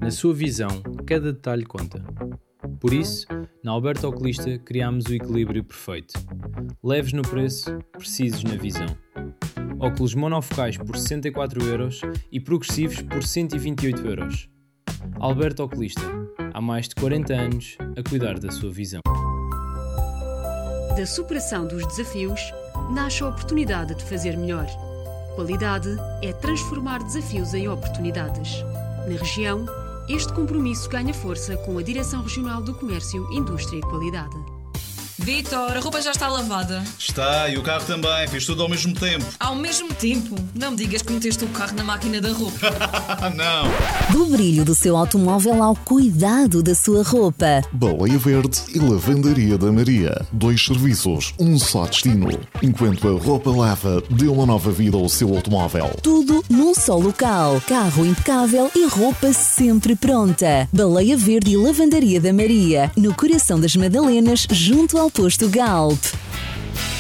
Na sua visão, cada detalhe conta. Por isso, na Alberto Oculista criámos o equilíbrio perfeito. Leves no preço, precisos na visão. Óculos monofocais por 64€ e progressivos por 128€. Alberto Oculista, há mais de 40 anos a cuidar da sua visão. Da superação dos desafios, nasce a oportunidade de fazer melhor. Qualidade é transformar desafios em oportunidades. Na região, este compromisso ganha força com a Direção Regional do Comércio, Indústria e Qualidade. Vítor, a roupa já está lavada. Está, e o carro também. Fiz tudo ao mesmo tempo. Ao mesmo tempo? Não me digas que meteste o carro na máquina da roupa. Não. Do brilho do seu automóvel ao cuidado da sua roupa. Baleia Verde e Lavandaria da Maria. 2 serviços, um só destino. Enquanto a roupa lava, dê uma nova vida ao seu automóvel. Tudo num só local. Carro impecável e roupa sempre pronta. Baleia Verde e Lavandaria da Maria. No coração das Madalenas, junto ao posto Galp.